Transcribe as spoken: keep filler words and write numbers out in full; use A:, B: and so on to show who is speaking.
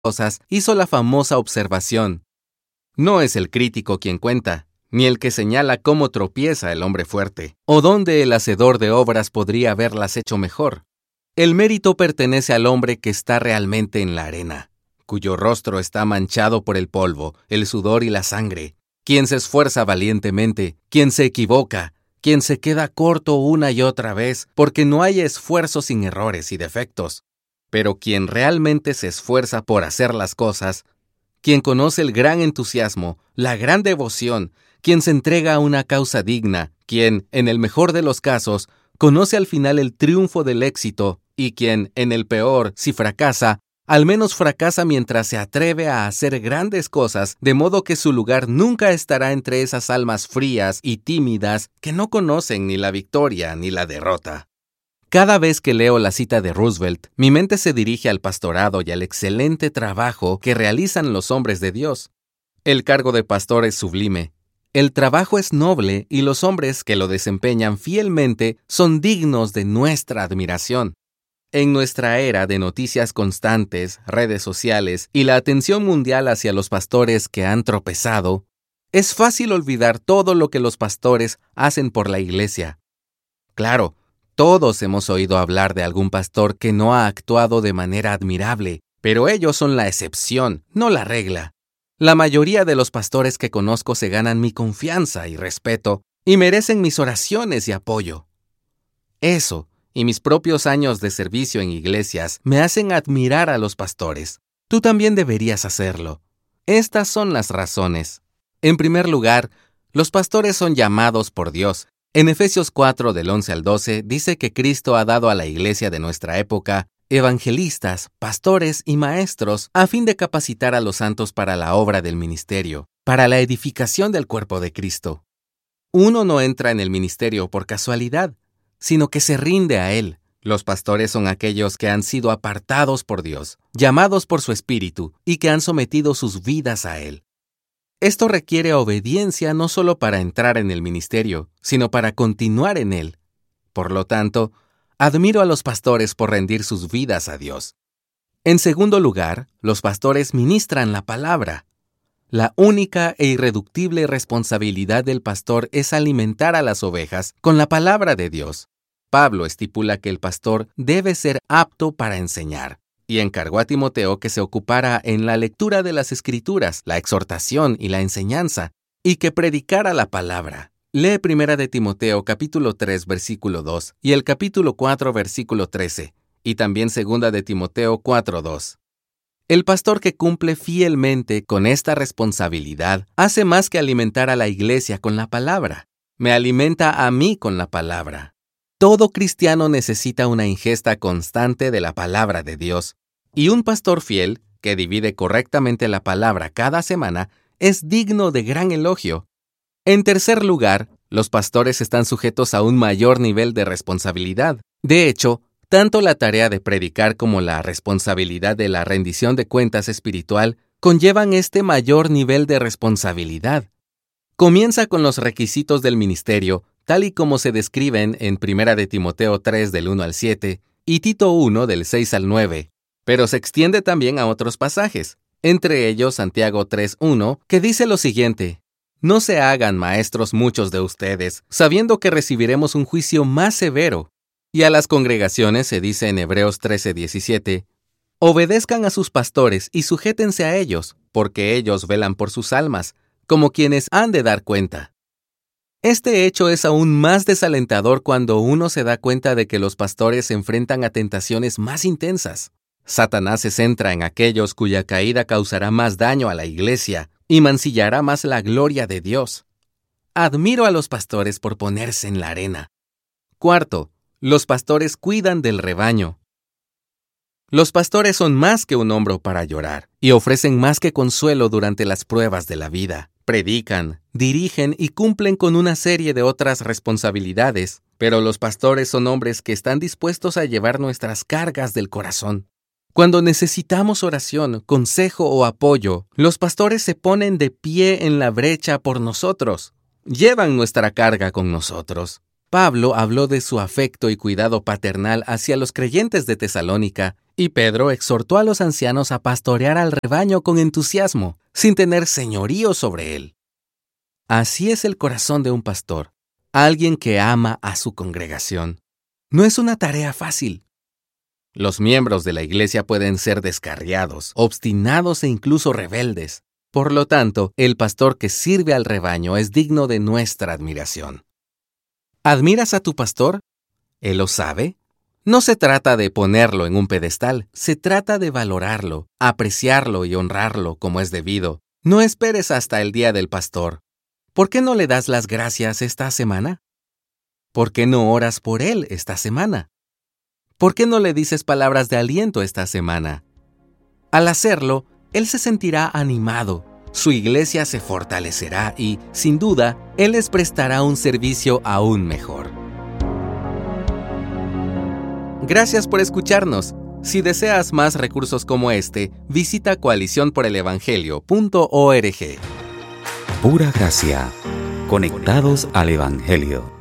A: cosas, hizo la famosa observación: no es el crítico quien cuenta, ni el que señala cómo tropieza el hombre fuerte, o dónde el hacedor de obras podría haberlas hecho mejor. El mérito pertenece al hombre que está realmente en la arena, cuyo rostro está manchado por el polvo, el sudor y la sangre, quien se esfuerza valientemente, quien se equivoca, quien se queda corto una y otra vez, porque no hay esfuerzo sin errores y defectos, pero quien realmente se esfuerza por hacer las cosas, quien conoce el gran entusiasmo, la gran devoción, quien se entrega a una causa digna, quien, en el mejor de los casos, conoce al final el triunfo del éxito, y quien, en el peor, si fracasa, al menos fracasa mientras se atreve a hacer grandes cosas, de modo que su lugar nunca estará entre esas almas frías y tímidas que no conocen ni la victoria ni la derrota. Cada vez que leo la cita de Roosevelt, mi mente se dirige al pastorado y al excelente trabajo que realizan los hombres de Dios. El cargo de pastor es sublime. El trabajo es noble y los hombres que lo desempeñan fielmente son dignos de nuestra admiración. En nuestra era de noticias constantes, redes sociales y la atención mundial hacia los pastores que han tropezado, es fácil olvidar todo lo que los pastores hacen por la iglesia. Claro, todos hemos oído hablar de algún pastor que no ha actuado de manera admirable, pero ellos son la excepción, no la regla. La mayoría de los pastores que conozco se ganan mi confianza y respeto y merecen mis oraciones y apoyo. Eso, y mis propios años de servicio en iglesias, me hacen admirar a los pastores. Tú también deberías hacerlo. Estas son las razones. En primer lugar, los pastores son llamados por Dios. En Efesios cuatro, del once al doce, dice que Cristo ha dado a la iglesia de nuestra época evangelistas, pastores y maestros a fin de capacitar a los santos para la obra del ministerio, para la edificación del cuerpo de Cristo. Uno no entra en el ministerio por casualidad, sino que se rinde a él. Los pastores son aquellos que han sido apartados por Dios, llamados por su Espíritu y que han sometido sus vidas a él. Esto requiere obediencia no solo para entrar en el ministerio, sino para continuar en él. Por lo tanto, admiro a los pastores por rendir sus vidas a Dios. En segundo lugar, los pastores ministran la palabra. La única e irreductible responsabilidad del pastor es alimentar a las ovejas con la palabra de Dios. Pablo estipula que el pastor debe ser apto para enseñar, y encargó a Timoteo que se ocupara en la lectura de las Escrituras, la exhortación y la enseñanza, y que predicara la palabra. Lee Primera de Timoteo capítulo tres, versículo dos, y el capítulo cuatro, versículo trece, y también Segunda de Timoteo cuatro, dos. El pastor que cumple fielmente con esta responsabilidad hace más que alimentar a la iglesia con la palabra. Me alimenta a mí con la palabra. Todo cristiano necesita una ingesta constante de la palabra de Dios, y un pastor fiel, que divide correctamente la palabra cada semana, es digno de gran elogio. En tercer lugar, los pastores están sujetos a un mayor nivel de responsabilidad. De hecho, tanto la tarea de predicar como la responsabilidad de la rendición de cuentas espiritual conllevan este mayor nivel de responsabilidad. Comienza con los requisitos del ministerio, tal y como se describen en Primera de Timoteo tres, del uno al siete, y Tito uno, del seis al nueve, pero se extiende también a otros pasajes, entre ellos Santiago tres, uno, que dice lo siguiente: no se hagan maestros muchos de ustedes, sabiendo que recibiremos un juicio más severo. Y a las congregaciones se dice en Hebreos trece, diecisiete, obedezcan a sus pastores y sujétense a ellos, porque ellos velan por sus almas, como quienes han de dar cuenta. Este hecho es aún más desalentador cuando uno se da cuenta de que los pastores se enfrentan a tentaciones más intensas. Satanás se centra en aquellos cuya caída causará más daño a la iglesia y mancillará más la gloria de Dios. Admiro a los pastores por ponerse en la arena. Cuarto, los pastores cuidan del rebaño. Los pastores son más que un hombro para llorar y ofrecen más que consuelo durante las pruebas de la vida. Predican, dirigen y cumplen con una serie de otras responsabilidades, pero los pastores son hombres que están dispuestos a llevar nuestras cargas del corazón. Cuando necesitamos oración, consejo o apoyo, los pastores se ponen de pie en la brecha por nosotros. Llevan nuestra carga con nosotros. Pablo habló de su afecto y cuidado paternal hacia los creyentes de Tesalónica Y Pedro exhortó a los ancianos a pastorear al rebaño con entusiasmo, sin tener señorío sobre él. Así es el corazón de un pastor, alguien que ama a su congregación. No es una tarea fácil. Los miembros de la iglesia pueden ser descarriados, obstinados e incluso rebeldes. Por lo tanto, el pastor que sirve al rebaño es digno de nuestra admiración. ¿Admiras a tu pastor? ¿Él lo sabe? No se trata de ponerlo en un pedestal, se trata de valorarlo, apreciarlo y honrarlo como es debido. No esperes hasta el día del pastor. ¿Por qué no le das las gracias esta semana? ¿Por qué no oras por él esta semana? ¿Por qué no le dices palabras de aliento esta semana? Al hacerlo, él se sentirá animado, su iglesia se fortalecerá y, sin duda, él les prestará un servicio aún mejor. Gracias por escucharnos. Si deseas más recursos como este, visita coalición por el evangelio punto org.
B: Pura gracia. Conectados al Evangelio.